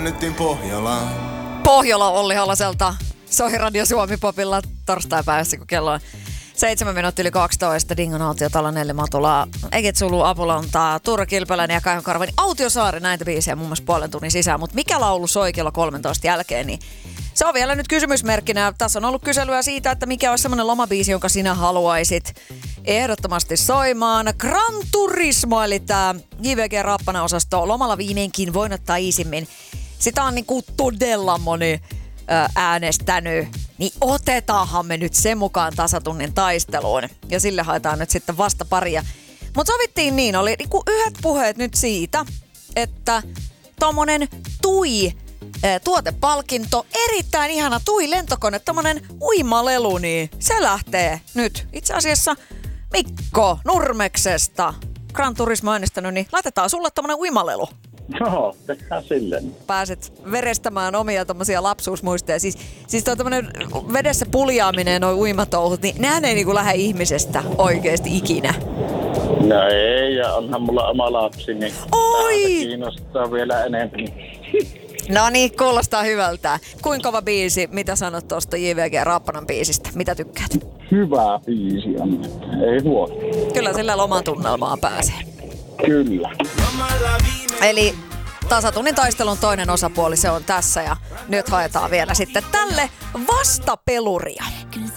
lennettiin Pohjolaan. Pohjola Olli Holoselta soi Radio Suomi-popilla torstaipäivässä, kun kello on 7 minuuttia yli 12. Dingon Autiotalo, Nelli Matula, Egit Sulu, Apulontaa, Tuura Kilpeläinen ja Kaihon Karvani. Autiosaari, näitä biisejä muun muassa puolen tunnin sisään. Mutta mikä laulu soi kello 13 jälkeen, niin se on vielä nyt kysymysmerkkinä. Tässä on ollut kyselyä siitä, että mikä olisi semmoinen lomabiisi, jonka sinä haluaisit ehdottomasti soimaan. Gran Turismo, eli tämä JVG Rappana-osasto, lomalla viimeinkin voin ottaa iisimmin. Sitä on niinku todella moni äänestänyt, niin otetaanhan me nyt sen mukaan tasatunnin taisteluun. Ja sille haetaan nyt sitten vasta paria. Mutta sovittiin niin, oli niinku yhdet puheet nyt siitä, että tommonen TUI tuotepalkinto, erittäin ihana TUI-lentokone, tommonen uimalelu, niin se lähtee nyt itse asiassa Mikko Nurmeksesta. Gran Turismo äänestänyt, niin laitetaan sulle tommonen uimalelu. Joo, tehdään silleen. Pääset verestämään omia tommosia lapsuusmuistoja. Siis toi tämmönen vedessä puljaaminen, noi uimatouhut, niin nehän ei niinku lähde ihmisestä oikeesti ikinä. No ei, ja onhan mulla oma lapsi, niin Oi! se kiinnostaa vielä enemmän. No niin, kuulostaa hyvältä. Kuinka kova biisi? Mitä sanot tuosta JVG Rappanan biisistä? Mitä tykkäät? Hyvä biisi on, ei huono. Kyllä sillä loman tunnelmaan pääsee. Kyllä. Eli tasatunnin taistelun toinen osapuoli, se on tässä ja nyt haetaan vielä sitten tälle vastapeluria.